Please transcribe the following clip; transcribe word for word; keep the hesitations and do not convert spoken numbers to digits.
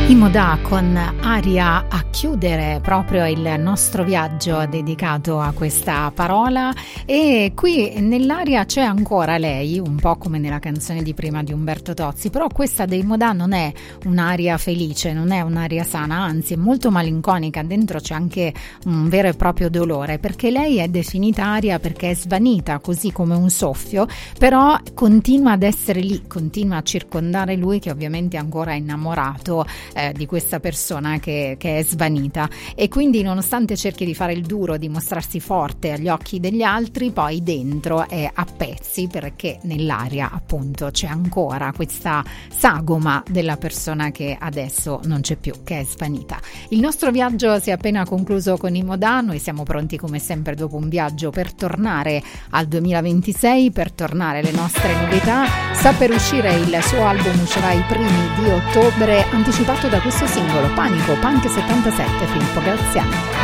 Imodà con Aria a chiudere proprio il nostro viaggio dedicato a questa parola, e qui nell'aria c'è ancora lei, un po' come nella canzone di prima di Umberto Tozzi, però questa dei Modà non è un'aria felice, non è un'aria sana, anzi è molto malinconica, dentro c'è anche un vero e proprio dolore, perché lei è definita aria perché è svanita così come un soffio, però continua ad essere lì, continua a circondare lui, che ovviamente è ancora innamorato Eh, di questa persona che, che è svanita, e quindi nonostante cerchi di fare il duro, di mostrarsi forte agli occhi degli altri, poi dentro è a pezzi, perché nell'aria appunto c'è ancora questa sagoma della persona che adesso non c'è più, che è svanita. Il nostro viaggio si è appena concluso con Imodà, noi siamo pronti come sempre dopo un viaggio per tornare al duemilaventisei, per tornare alle nostre novità. Sta per uscire il suo album, uscirà i primi di ottobre, anticipato da questo singolo Panico, Punk settantasette, Filippo Graziani.